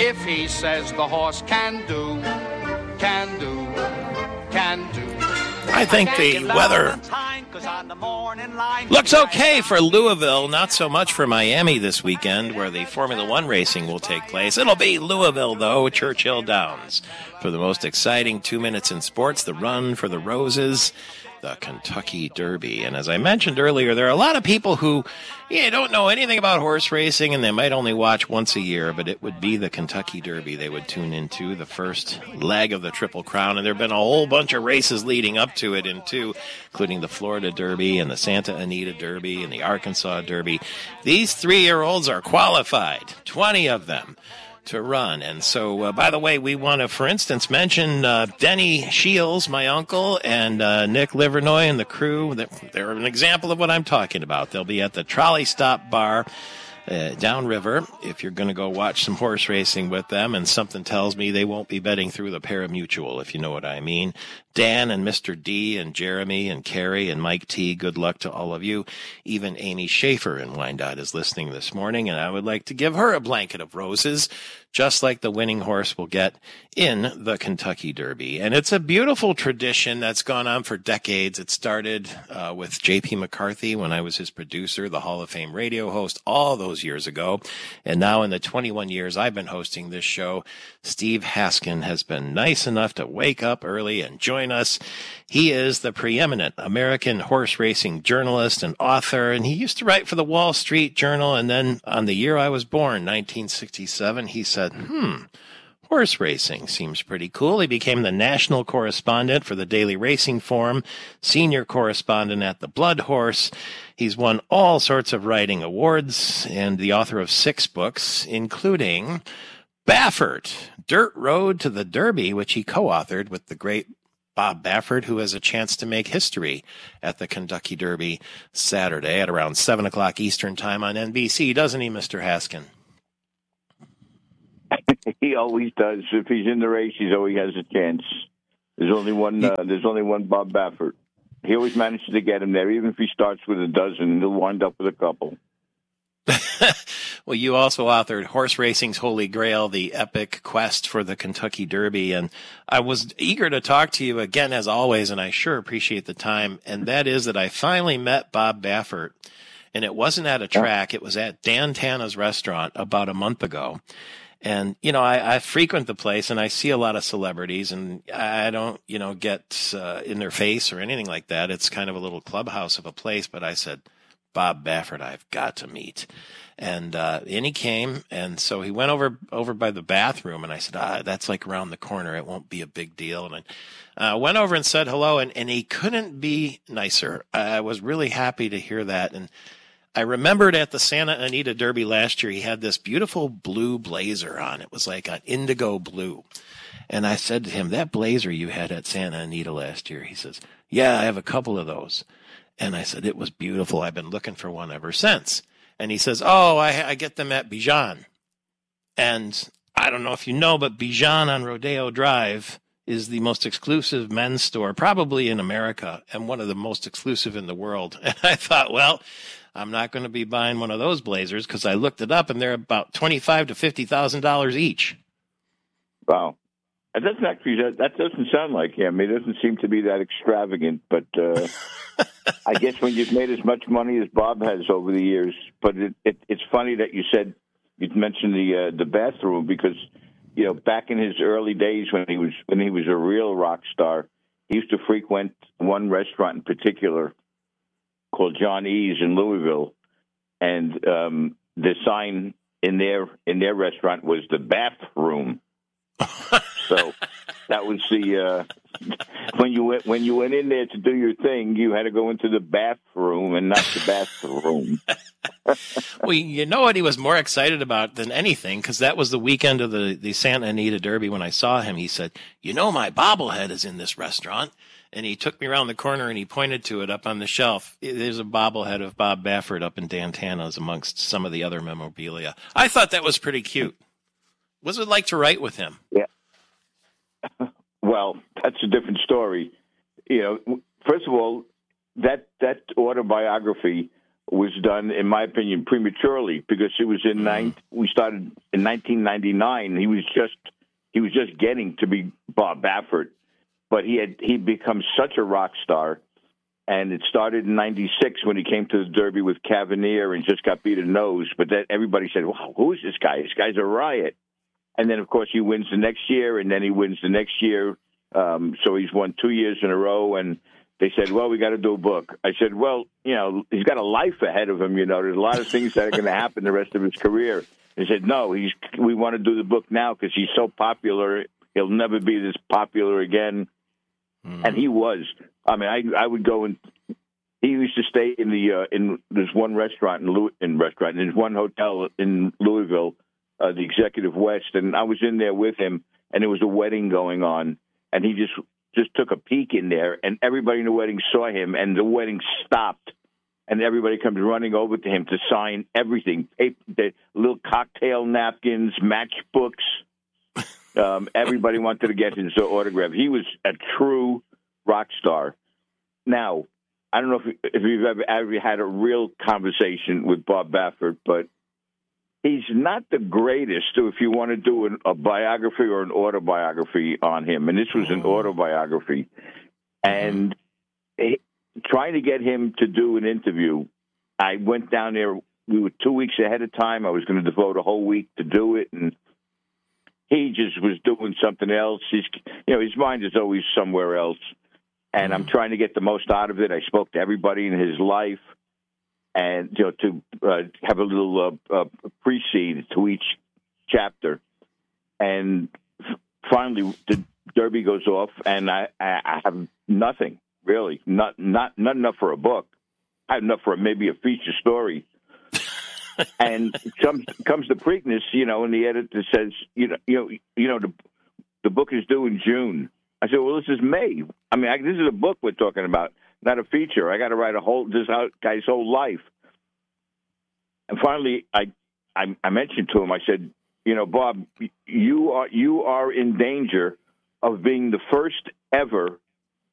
If he says the horse can do, can do, can do. I think the weather looks okay for Louisville, not so much for Miami this weekend, where the Formula One racing will take place. It'll be Louisville, though, Churchill Downs, for the most exciting 2 minutes in sports, the Run for the Roses, the Kentucky Derby. And as I mentioned earlier, there are a lot of people who don't know anything about horse racing, and they might only watch once a year, but it would be the Kentucky Derby they would tune into, the first leg of the Triple Crown. And there have been a whole bunch of races leading up to it, including the Florida Derby and the Santa Anita Derby and the Arkansas Derby. These 3-year-olds are qualified, 20 of them, to run. And so, by the way, we want to, for instance, mention Denny Shields, my uncle, and Nick Livernoy and the crew. They're an example of what I'm talking about. They'll be at the Trolley Stop Bar downriver if you're going to go watch some horse racing with them, and something tells me they won't be betting through the Parimutuel, if you know what I mean. Dan and Mr. D and Jeremy and Carrie and Mike T, good luck to all of you. Even Amy Schaefer in Wyandotte is listening this morning, and I would like to give her a blanket of roses, just like the winning horse will get in the Kentucky Derby. And it's a beautiful tradition that's gone on for decades. It started with J.P. McCarthy when I was his producer, the Hall of Fame radio host, all those years ago. And now in the 21 years I've been hosting this show, Steve Haskin has been nice enough to wake up early and join us. He is the preeminent American horse racing journalist and author, and he used to write for the Wall Street Journal. And then on the year I was born, 1967, he said, horse racing seems pretty cool. He became the national correspondent for the Daily Racing Form, senior correspondent at the Blood Horse. He's won all sorts of writing awards and the author of 6 books, including Baffert, Dirt Road to the Derby, which he co-authored with the great Bob Baffert, who has a chance to make history at the Kentucky Derby Saturday at around 7 o'clock Eastern time on NBC, doesn't he, Mr. Haskin? He always does. If he's in the race, he always has a chance. There's only one Bob Baffert. He always manages to get him there. Even if he starts with a dozen, he'll wind up with a couple. Well, you also authored Horse Racing's Holy Grail, the epic quest for the Kentucky Derby. And I was eager to talk to you again, as always, and I sure appreciate the time. And that is that I finally met Bob Baffert. And it wasn't at a track. It was at Dan Tana's restaurant about a month ago. And, I frequent the place and I see a lot of celebrities, and I don't, get in their face or anything like that. It's kind of a little clubhouse of a place. But I said, Bob Baffert, I've got to meet. And in he came. And so he went over by the bathroom, and I said, that's like around the corner. It won't be a big deal. And I went over and said hello, and he couldn't be nicer. I was really happy to hear that. And I remembered at the Santa Anita Derby last year, he had this beautiful blue blazer on. It was like an indigo blue. And I said to him, that blazer you had at Santa Anita last year, he says, yeah, I have a couple of those. And I said, it was beautiful. I've been looking for one ever since. And he says, I get them at Bijan. And I don't know if you know, but Bijan on Rodeo Drive is the most exclusive men's store, probably in America, and one of the most exclusive in the world. And I thought, well, I'm not going to be buying one of those blazers, because I looked it up and they're about $25,000 to $50,000 each. Wow. That doesn't sound like him. He doesn't seem to be that extravagant, but I guess when you've made as much money as Bob has over the years. But it's funny that you'd mentioned the bathroom, because back in his early days when he was a real rock star, he used to frequent one restaurant in particular called John E's in Louisville, and the sign in their restaurant was the bathroom. So that was the when you went in there to do your thing, you had to go into the bathroom and not the bathroom. Well, you know what he was more excited about than anything, because that was the weekend of the Santa Anita Derby when I saw him. He said, my bobblehead is in this restaurant. And he took me around the corner and he pointed to it up on the shelf. There's a bobblehead of Bob Baffert up in Dan Tana's amongst some of the other memorabilia. I thought that was pretty cute. What was it like to write with him? Yeah. Well, that's a different story. First of all, that autobiography was done, in my opinion, prematurely because it was we started in 1999. He was just getting to be Bob Baffert, but he'd become such a rock star. And it started in 96 when he came to the Derby with Cavanier and just got beat a nose. But then everybody said, wow, who's this guy? This guy's a riot. And then, of course, he wins the next year, and then he wins the next year. So he's won 2 years in a row. And they said, well, we got to do a book. I said, well, he's got a life ahead of him. There's a lot of things that are going to happen the rest of his career. They said, no, we want to do the book now because he's so popular. He'll never be this popular again. And he was. I mean, I would go and he used to stay in there's one restaurant in there's one hotel in Louisville, the Executive West, and I was in there with him, and there was a wedding going on, and he just took a peek in there, and everybody in the wedding saw him, and the wedding stopped, and everybody comes running over to him to sign everything, the little cocktail napkins, matchbooks. Everybody wanted to get his autograph. He was a true rock star. Now, I don't know if you've ever had a real conversation with Bob Baffert, but he's not the greatest if you want to do a biography or an autobiography on him. And this was an autobiography. And trying to get him to do an interview, I went down there. We were 2 weeks ahead of time. I was going to devote a whole week to do it. And he just was doing something else. His mind is always somewhere else. And I'm trying to get the most out of it. I spoke to everybody in his life, and to have a little precede to each chapter. And finally, the Derby goes off, and I have nothing really, not enough for a book. I have enough for maybe a feature story. And comes the Preakness, and the editor says, the book is due in June. I said, well, this is May. I mean, this is a book we're talking about, not a feature. I got to write this guy's whole life. And finally, I mentioned to him, I said, Bob, you are in danger of being the first ever